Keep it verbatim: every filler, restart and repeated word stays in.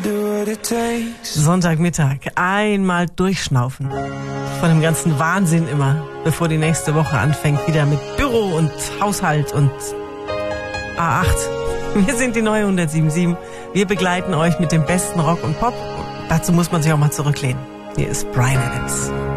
Sonntagmittag, einmal durchschnaufen. Von dem ganzen Wahnsinn immer, bevor die nächste Woche anfängt, wieder mit Büro und Haushalt und A acht. Wir sind die neue hundertsieben Komma sieben. Wir begleiten euch mit dem besten Rock und Pop. Dazu muss man sich auch mal zurücklehnen. Hier ist Bryan Adams.